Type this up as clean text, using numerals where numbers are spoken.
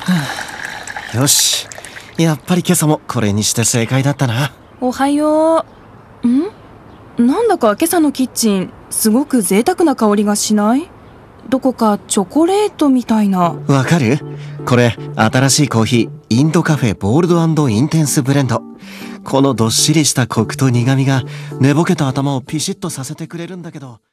よし、やっぱり今朝もこれにして正解だったな。 おはよう。なんだか今朝のキッチンすごく贅沢な香りがしない？どこかチョコレートみたいな。 わかる？これ新しいコーヒー、インドカフェボールド&インテンスブレンド。このどっしりしたコクと苦みが寝ぼけた頭をピシッとさせてくれるんだけど。